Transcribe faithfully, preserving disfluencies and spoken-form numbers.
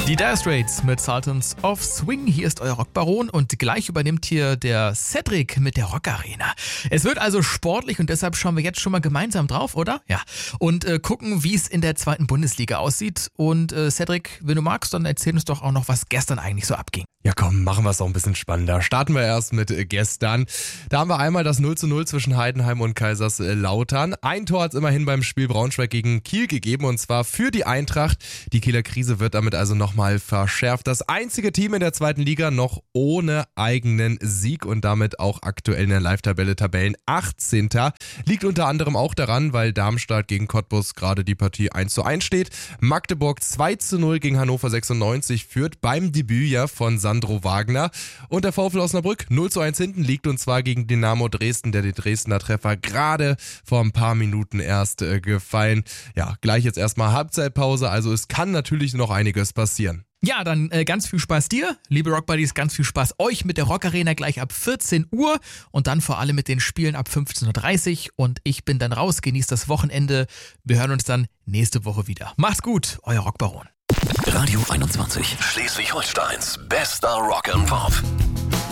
Die Dire Straits mit Sultans of Swing. Hier ist euer Rockbaron und gleich übernimmt hier der Cedric mit der Rockarena. Es wird also sportlich und deshalb schauen wir jetzt schon mal gemeinsam drauf, oder? Ja. Und äh, gucken, wie es in der zweiten Bundesliga aussieht. Und äh, Cedric, wenn du magst, dann erzähl uns doch auch noch, was gestern eigentlich so abging. Ja komm, machen wir es auch ein bisschen spannender. Starten wir erst mit äh, gestern. Da haben wir einmal das null zu null zwischen Heidenheim und Kaiserslautern. Ein Tor hat es immerhin beim Spiel Braunschweig gegen Kiel gegeben und zwar für die Eintracht. Die Kieler Krise wird damit also nochmal verschärft. Das einzige Team in der zweiten Liga noch ohne eigenen Sieg und damit auch aktuell in der Live-Tabelle Tabellen achtzehnter Liegt unter anderem auch daran, weil Darmstadt gegen Cottbus gerade die Partie eins zu eins steht. Magdeburg zwei zu null gegen Hannover sechsundneunzig führt beim Debüt ja von Sandro Wagner. Und der VfL Osnabrück null zu eins hinten liegt und zwar gegen Dynamo Dresden, der den Dresdner Treffer gerade vor ein paar Minuten erst äh, gefallen. Ja, gleich jetzt erstmal Halbzeitpause, also es kann natürlich noch einiges passieren. Ja, dann äh, ganz viel Spaß dir, liebe Rockbuddies, ganz viel Spaß euch mit der Rockarena gleich ab vierzehn Uhr und dann vor allem mit den Spielen ab fünfzehn Uhr dreißig und ich bin dann raus, genießt das Wochenende. Wir hören uns dann nächste Woche wieder. Macht's gut, euer Rockbaron. Radio einundzwanzig, Schleswig-Holsteins bester Rock and Pop.